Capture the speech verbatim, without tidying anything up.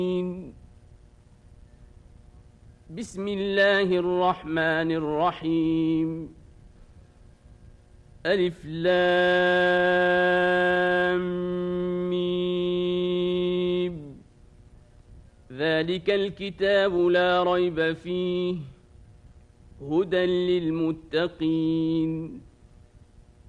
بسم الله الرحمن الرحيم ألف لام ميم ذلك الكتاب لا ريب فيه هدى للمتقين